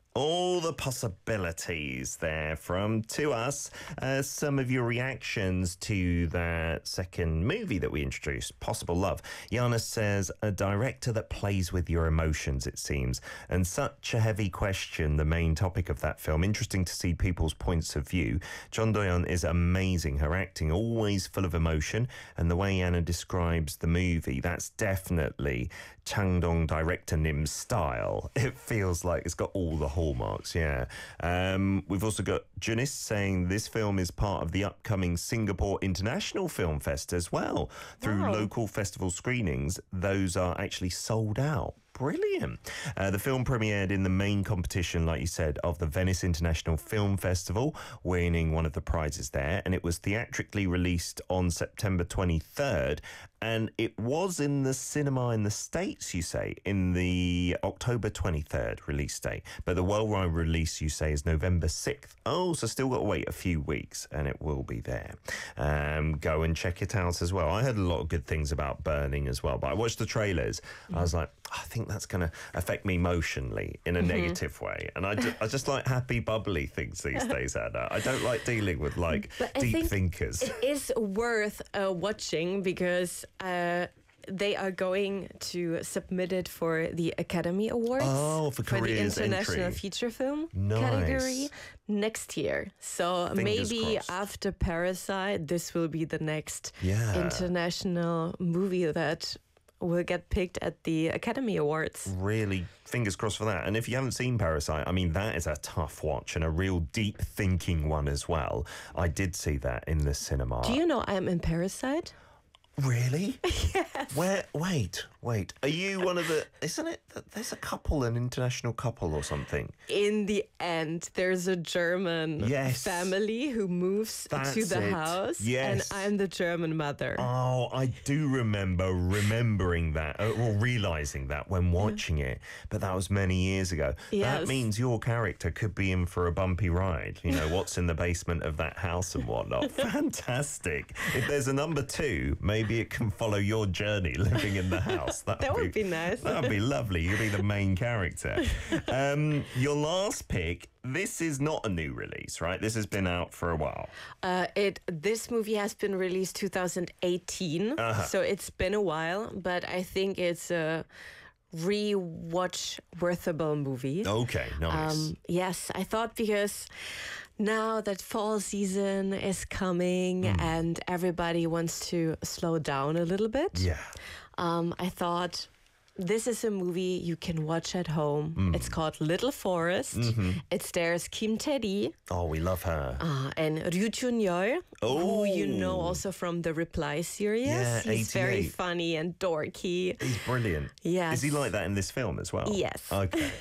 All the possibilities there from To Us. Some of your reactions to that second movie that we introduced, Possible Love. Yana says, a director that plays with your emotions, it seems. And such a heavy question, the main topic of that film. Interesting to see people's points of view. John Doyon is amazing. Her acting always full of emotion. And the way Anna describes the movie, that's definitely Changdong director Nim's style. It feels like it's got all the hallmarks, yeah. We've also got Junis saying this film is part of the upcoming Singapore International Film Fest as well. Through local festival screenings, those are actually sold out. Brilliant. The film premiered in the main competition, like you said, of the Venice International Film Festival, winning one of the prizes there. And it was theatrically released on September 23rd. And it was in the cinema in the States, you say, in the October 23rd release date. But the worldwide release, you say, is November 6th. Oh, so still got to wait a few weeks and it will be there. Go and check it out as well. I heard a lot of good things about Burning as well, but I watched the trailers. I was like, I think that's going to affect me emotionally in a negative way. And I just like happy, bubbly things these days, Anna. I don't like dealing with deep thinkers. It is worth watching because they are going to submit it for the Academy Awards for the International entry. Feature Film Nice. category next year. So Fingers maybe crossed. after Parasite, this will be the next Yeah. international movie that will get picked at the Academy Awards. Really, fingers crossed for that. And if you haven't seen Parasite, I mean, that is a tough watch and a real deep thinking one as well. I did see that in the cinema. Do you know I'm in Parasite? Really? Yes. Where? Wait. Are you one of the... Isn't it... There's a couple, an international couple or something. In the end, there's a German Yes. family who moves That's to the it. house. Yes. And I'm the German mother. Oh, I do remembering that, or realising that when watching it. But that was many years ago. Yes. That means your character could be in for a bumpy ride. You know, what's in the basement of that house and whatnot. Fantastic. If there's a number 2, maybe it can follow your journey living in the house. That would be nice. That would be lovely. You'd be the main character. Your last pick, this is not a new release, right? This has been out for a while. This movie has been released 2018, so it's been a while, but I think it's a rewatch worthable movie. Okay, nice. Yes, I thought because now that fall season is coming and everybody wants to slow down a little bit, I thought this is a movie you can watch at home. It's called Little Forest. It stars Kim Tae-ri. Oh, we love her. And Ryu Chun-yeol, who you know also from the Reply series. Yeah, He's very 88. funny and dorky. He's brilliant. Yes. Is he like that in this film as well? Yes. Okay.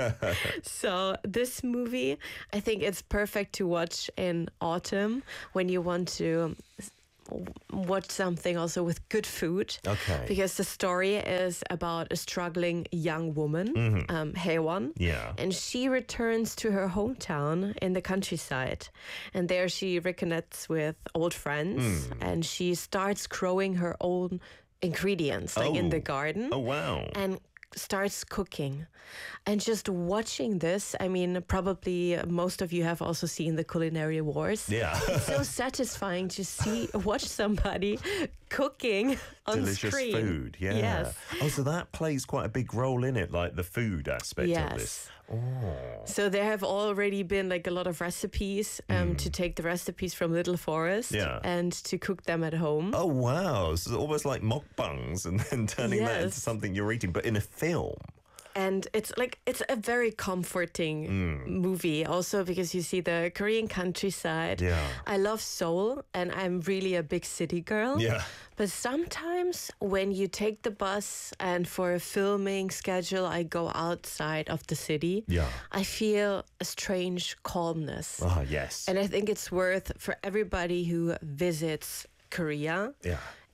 So this movie, I think it's perfect to watch in autumn when you want to watch something also with good food. Okay. Because the story is about a struggling young woman, Haewon. Yeah. And she returns to her hometown in the countryside. And there she reconnects with old friends and she starts growing her own ingredients, like in the garden. Oh, wow. And starts cooking. And just watching this, I mean, probably most of you have also seen the Culinary Wars. Yeah. It's so satisfying to watch somebody cooking on Delicious screen. food, yeah. Yes. Oh, so that plays quite a big role in it, like the food aspect of this. Oh. So there have already been like a lot of recipes to take the recipes from Little Forest and to cook them at home. Oh, wow. So it's almost like mukbangs and then turning that into something you're eating, but in a film. And it's a very comforting movie also because you see the Korean countryside. Yeah. I love Seoul and I'm really a big city girl. Yeah. But sometimes when you take the bus and for a filming schedule, I go outside of the city. Yeah. I feel a strange calmness. Oh, yes. And I think it's worth for everybody who visits Korea. Yeah.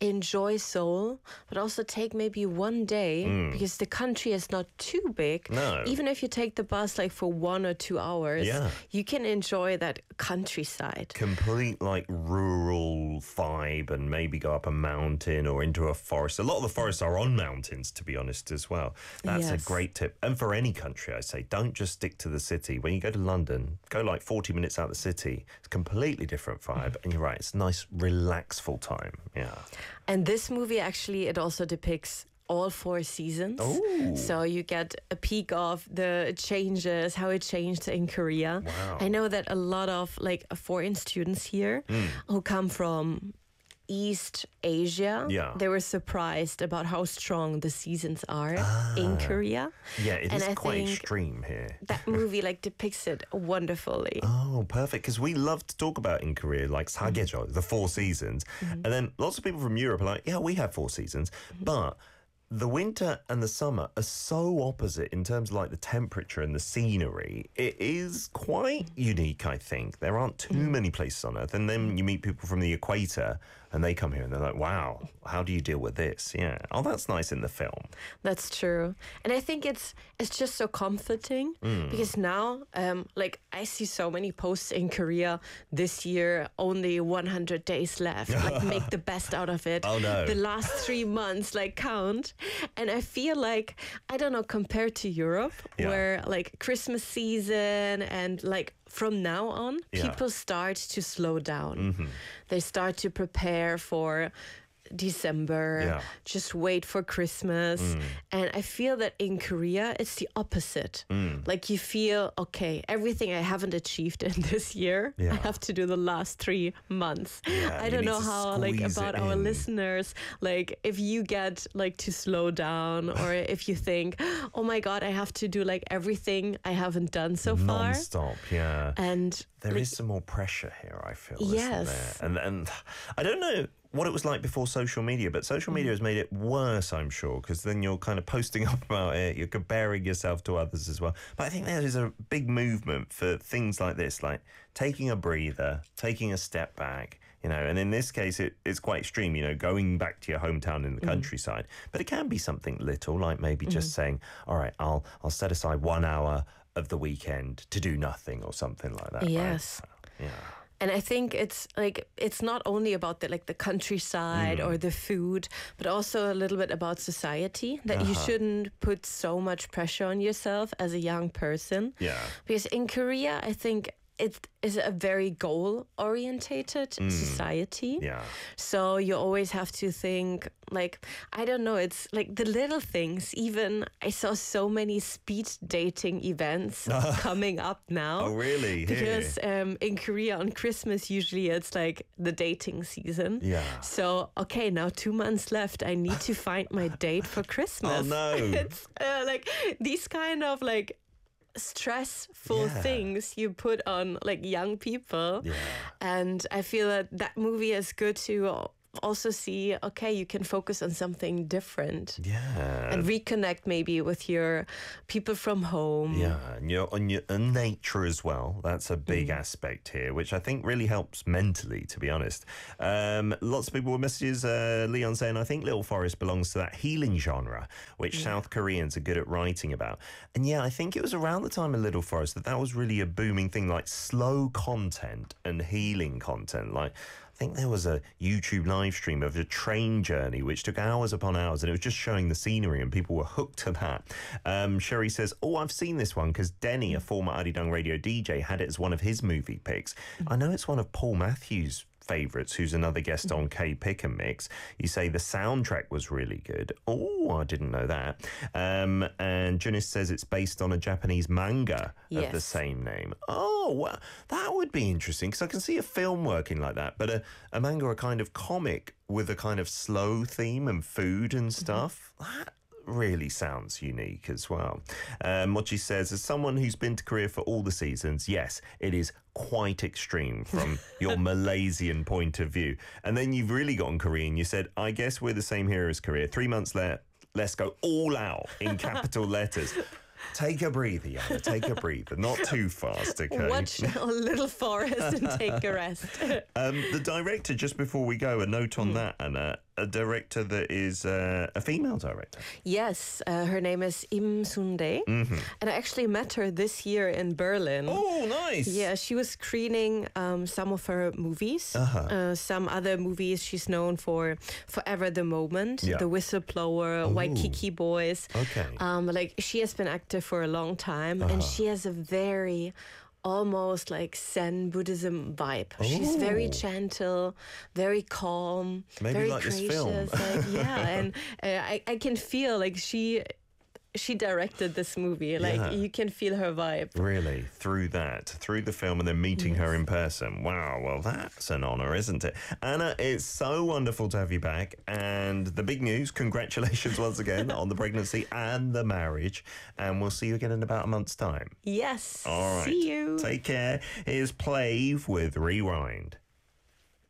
enjoy Seoul, but also take maybe one day because the country is not too big. No. Even if you take the bus like for 1 or 2 hours, Yeah. you can enjoy that countryside. Complete like rural vibe, and maybe go up a mountain or into a forest. A lot of the forests are on mountains, to be honest, as well. That's a Yes. great tip. And for any country, I say, don't just stick to the city. When you go to London, go like 40 minutes out of the city. It's a completely different vibe. And you're right, it's a nice, relaxful time. Yeah. And this movie actually, it also depicts all 4 seasons. Ooh. So you get a peek of the changes, how it changed in Korea. Wow. I know that a lot of like foreign students here who come from East Asia, Yeah. they were surprised about how strong the seasons are in Korea. Yeah, it And is I quite think extreme here. That movie like depicts it wonderfully. Oh, perfect. Because we love to talk about in Korea, like 사계절, the 4 seasons. And then lots of people from Europe are like, yeah, we have 4 seasons. But the winter and the summer are so opposite in terms of like the temperature and the scenery. It is quite unique, I think. There aren't too many places on Earth. And then you meet people from the equator and they come here and they're like, wow, how do you deal with this? Yeah. Oh, that's nice in the film. That's true, and I think it's just so comforting because now, like I see so many posts in Korea this year. Only 100 days left. Like make the best out of it. Oh, no. The last 3 months like count, and I feel like I don't know compared to Europe Yeah. where like Christmas season and like. From now on, Yeah. people start to slow down. They start to prepare for December, Yeah. just wait for Christmas. And I feel that in Korea, it's the opposite. Like you feel, okay, everything I haven't achieved in this year, Yeah. I have to do the last 3 months. Yeah, I you don't need know to how, like, squeeze about it our in. listeners, like, if you get, like, to slow down or if you think, oh my God, I have to do, like, everything I haven't done so far. Non-stop, yeah. And There like, is some more pressure here, I feel. Yes. Isn't there? And I don't know what it was like before social media, but social media has made it worse, I'm sure, because then you're kind of posting up about it, you're comparing yourself to others as well. But I think there is a big movement for things like this, like taking a breather, taking a step back, you know, and in this case, it's quite extreme, you know, going back to your hometown in the countryside. But it can be something little, like maybe just saying, all right, I'll set aside 1 hour of the weekend to do nothing or something like that. Yes. Right? Yeah. And I think it's like it's not only about the countryside or the food, but also a little bit about society, that you shouldn't put so much pressure on yourself as a young person. Yeah. Because in Korea, I think it is a very goal-orientated society. Yeah. So you always have to think, like, I don't know, it's like the little things. Even I saw so many speed dating events coming up now. Oh, really? Because in Korea on Christmas, usually it's like the dating season. Yeah. So, okay, now 2 months left. I need to find my date for Christmas. Oh, no. It's like these kind of like stressful Yeah. things you put on like young people. Yeah. And I feel that movie is good to also see, okay, you can focus on something different. Yeah. And reconnect maybe with your people from home. Yeah, and and nature as well. That's a big aspect here, which I think really helps mentally, to be honest. Lots of people with messages. Leon saying, I think Little Forest belongs to that healing genre, which South Koreans are good at writing about. And yeah, I think it was around the time of Little Forest that was really a booming thing, like slow content and healing content. Like, I think there was a YouTube live stream of a train journey which took hours upon hours, and it was just showing the scenery and people were hooked to that. Sherry says, oh, I've seen this one because Denny, a former Arirang radio DJ, had it as one of his movie picks. I know it's one of Paul Matthews' favourites, who's another guest on K Pick and Mix. You say the soundtrack was really good. Oh, I didn't know that. And Junis says it's based on a Japanese manga of the Yes. same name. Oh, well, that would be interesting because I can see a film working like that, but a manga, a kind of comic with a kind of slow theme and food and stuff. That really sounds unique as well. Mochi says, as someone who's been to Korea for all the seasons, yes, it is quite extreme from your Malaysian point of view. And then you've really gotten Korean. You said, I guess we're the same here as Korea. 3 months left. Let's go all out in capital letters. Take a breather, Yana. Take a breather. Not too fast, okay? Watch a Little Forest and take a rest. The director, just before we go, a note on that, Anna. a director that is a female director. Yes, her name is Im Sundae, and I actually met her this year in Berlin. Oh, nice! Yeah, she was screening some of her movies. Some other movies she's known for: Forever the Moment, The Whistleblower, Waikiki Boys. Okay. Like she has been active for a long time, and she has a very almost like Zen Buddhism vibe. She's very gentle, very calm, maybe very like gracious. This film. And I can feel like she directed this movie. Like you can feel her vibe. Really, through the film, and then meeting her in person. Wow, well, that's an honor, isn't it? Anna, it's so wonderful to have you back. And the big news, congratulations once again on the pregnancy and the marriage. And we'll see you again in about a month's time. Yes. All right. See you. Take care. Here's Plave with Rewind.